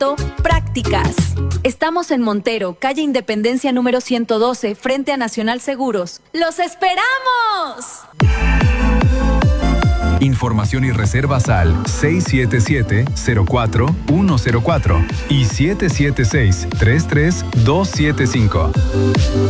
prácticas. Estamos en Montero, calle Independencia número 112, frente a Nacional Seguros. ¡Los esperamos! Información y reservas al 677-04104 y 776-33275.